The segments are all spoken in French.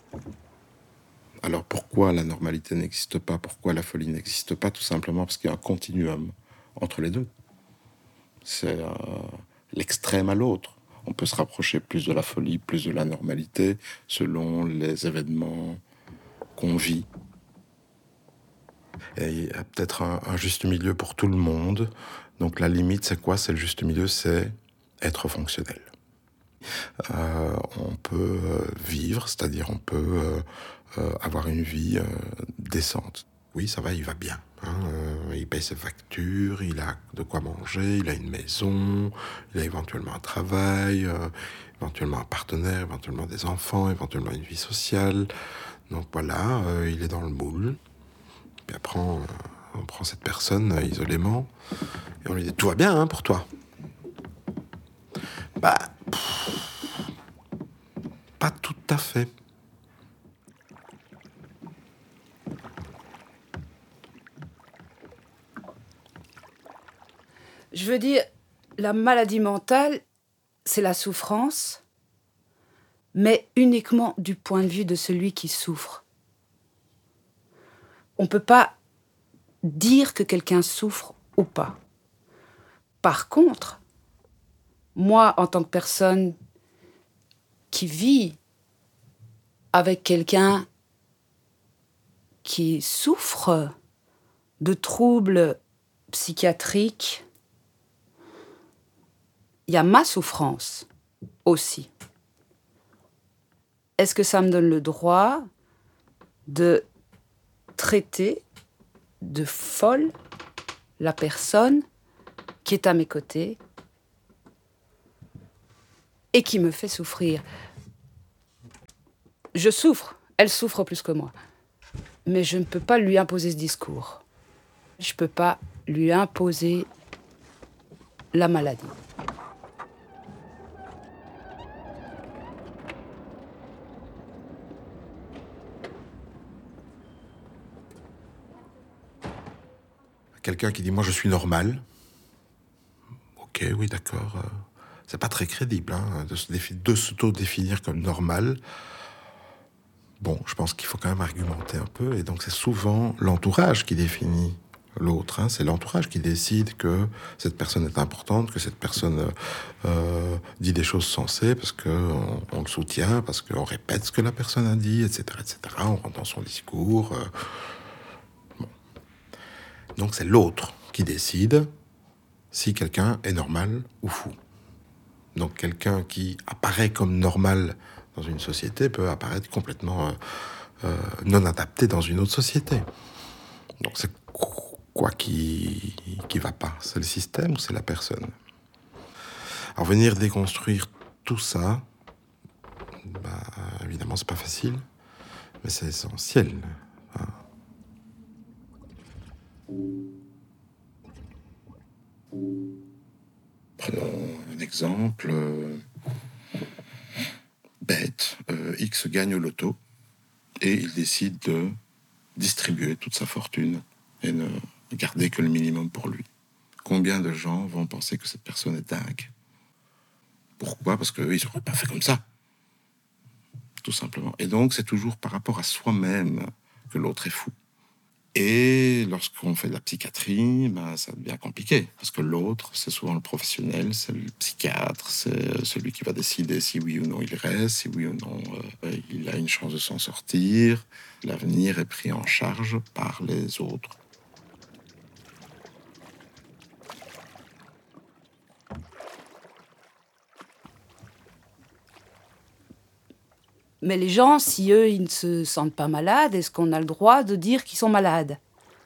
Alors pourquoi la normalité n'existe pas? Pourquoi la folie n'existe pas? Tout simplement parce qu'il y a un continuum entre les deux. C'est l'extrême à l'autre. On peut se rapprocher plus de la folie, plus de la normalité, selon les événements qu'on vit. Et il y a peut-être un juste milieu pour tout le monde. Donc la limite, c'est quoi? C'est le juste milieu, c'est être fonctionnel. On peut vivre, c'est-à-dire on peut avoir une vie décente. Oui, ça va, il va bien. Il paye ses factures, il a de quoi manger, il a une maison, il a éventuellement un travail, éventuellement un partenaire, éventuellement des enfants, éventuellement une vie sociale. Donc voilà, il est dans le moule. Puis après, on prend cette personne isolément et on lui dit « Tout va bien pour toi ?» Bah, pas tout à fait. Je veux dire, la maladie mentale, c'est la souffrance, mais uniquement du point de vue de celui qui souffre. On ne peut pas dire que quelqu'un souffre ou pas. Par contre, moi, en tant que personne qui vit avec quelqu'un qui souffre de troubles psychiatriques, il y a ma souffrance aussi. Est-ce que ça me donne le droit de traiter de folle la personne qui est à mes côtés et qui me fait souffrir? Je souffre, elle souffre plus que moi. Mais je ne peux pas lui imposer ce discours. Je ne peux pas lui imposer la maladie. Quelqu'un qui dit « Moi, je suis normal ». Ok, oui, d'accord. C'est pas très crédible de s'auto-définir comme normal. Bon, je pense qu'il faut quand même argumenter un peu. Et donc, c'est souvent l'entourage qui définit l'autre. C'est l'entourage qui décide que cette personne est importante, que cette personne dit des choses sensées parce qu'on le soutient, parce qu'on répète ce que la personne a dit, etc., etc. On rentre dans son discours. Bon. Donc, c'est l'autre qui décide si quelqu'un est normal ou fou. Donc quelqu'un qui apparaît comme normal dans une société peut apparaître complètement non adapté dans une autre société. Donc c'est quoi qui va pas? C'est le système ou c'est la personne? Alors venir déconstruire tout ça, évidemment c'est pas facile, mais c'est essentiel. Prenons un exemple bête. X gagne au loto et il décide de distribuer toute sa fortune et ne garder que le minimum pour lui. Combien de gens vont penser que cette personne est dingue? Pourquoi? Parce qu'eux, ils n'auraient pas fait comme ça. Tout simplement. Et donc, c'est toujours par rapport à soi-même que l'autre est fou. Et lorsqu'on fait de la psychiatrie, ça devient compliqué. Parce que l'autre, c'est souvent le professionnel, c'est le psychiatre, c'est celui qui va décider si oui ou non il reste, si oui ou non il a une chance de s'en sortir. L'avenir est pris en charge par les autres. Mais les gens, si eux, ils ne se sentent pas malades, est-ce qu'on a le droit de dire qu'ils sont malades?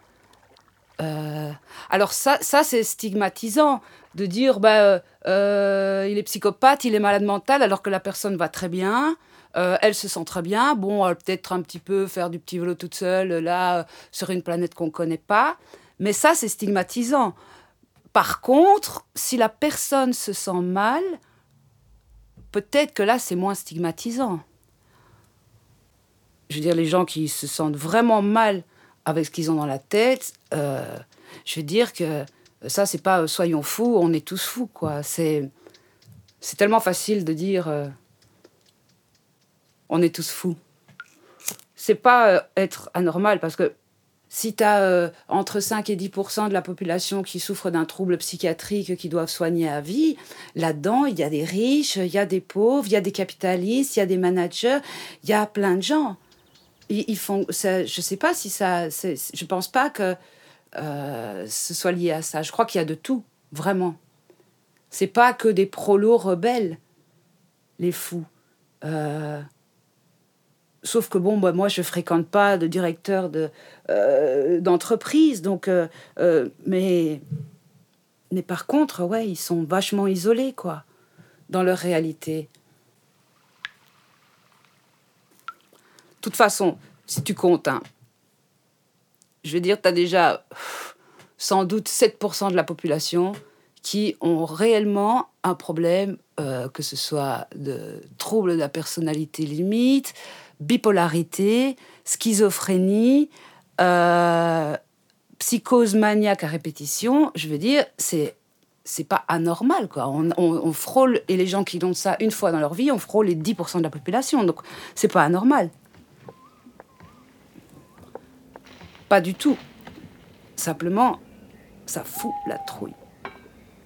Alors ça c'est stigmatisant, de dire il est psychopathe, il est malade mental, alors que la personne va très bien, elle se sent très bien. Bon, elle peut-être un petit peu faire du petit vélo toute seule, là, sur une planète qu'on ne connaît pas. Mais ça, c'est stigmatisant. Par contre, si la personne se sent mal, peut-être que là, c'est moins stigmatisant. Je veux dire, les gens qui se sentent vraiment mal avec ce qu'ils ont dans la tête, je veux dire que ça, c'est pas soyons fous, on est tous fous, quoi. C'est tellement facile de dire on est tous fous. c'est pas être anormal, parce que si tu as entre 5 et 10% de la population qui souffre d'un trouble psychiatrique qui doivent soigner à vie, là-dedans, il y a des riches, il y a des pauvres, il y a des capitalistes, il y a des managers, il y a plein de gens. Ils font ça, je sais pas si ça... je pense pas que ce soit lié à ça. Je crois qu'il y a de tout, vraiment. C'est pas que des prolos rebelles, les fous. Sauf que bon, moi je fréquente pas de directeur d'entreprise, donc mais par contre, ouais, ils sont vachement isolés, quoi, dans leur réalité. De toute façon, si tu comptes, hein, je veux dire, tu as déjà sans doute 7% de la population qui ont réellement un problème, que ce soit de trouble de la personnalité limite, bipolarité, schizophrénie, psychose maniaque à répétition. Je veux dire, c'est pas anormal, quoi. On frôle, et les gens qui ont ça une fois dans leur vie, on frôle les 10% de la population. Donc, c'est pas anormal. Pas du tout. Simplement, ça fout la trouille.